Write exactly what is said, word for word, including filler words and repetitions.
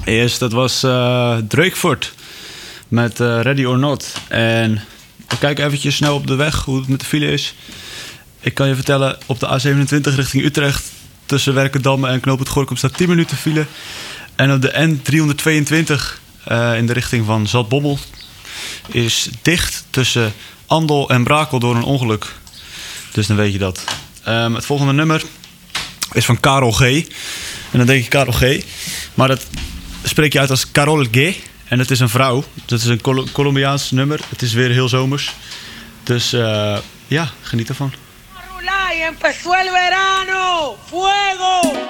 Eerst, dat was uh, Drakeford met uh, Ready or Not. En we kijken eventjes snel op de weg hoe het met de file is. Ik kan je vertellen, op de A zevenentwintig richting Utrecht... tussen Werkendam en Knoop het Gorinchem staat tien minuten file. En op de N driehonderdtweeëntwintig uh, in de richting van Zaltbommel... is dicht tussen Andel en Brakel door een ongeluk. Dus dan weet je dat. Um, het volgende nummer is van Karol G. En dan denk je Karol G. Maar dat spreek je uit als Karol G. En het is een vrouw. Dat is een Col- Colombiaans nummer. Het is weer heel zomers. Dus uh, ja, geniet ervan. Empezó el verano, fuego.